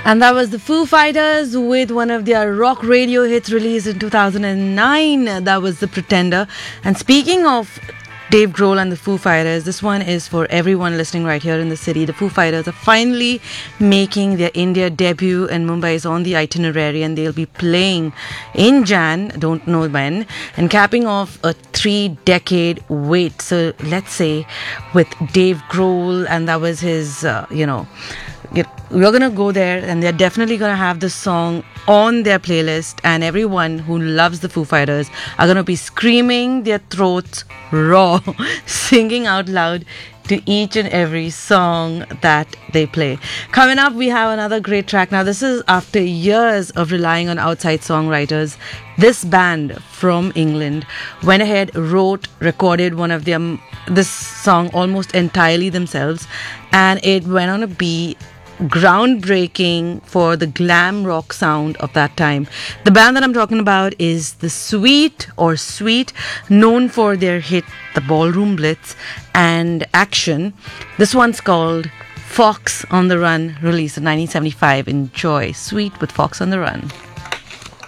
And that was the Foo Fighters with one of their rock radio hits released in 2009. That was The Pretender. And speaking of Dave Grohl and the Foo Fighters, this one is for everyone listening right here in the city. The Foo Fighters are finally making their India debut, and Mumbai is on the itinerary, and they'll be playing in Jan, don't know when, and capping off a 3-decade wait. So let's say with Dave Grohl, and that was his, we're going to go there, and they're definitely going to have the song on their playlist, and everyone who loves the Foo Fighters are going to be screaming their throats raw, singing out loud to each and every song that they play. Coming up, we have another great track. Now, this is after years of relying on outside songwriters. This band from England went ahead, wrote, recorded this song almost entirely themselves, and it went on to be groundbreaking for the glam rock sound of that time. The band that I'm talking about is the Sweet, known for their hit The Ballroom Blitz and Action. This one's called Fox on the Run, released in 1975. Enjoy Sweet with Fox on the Run.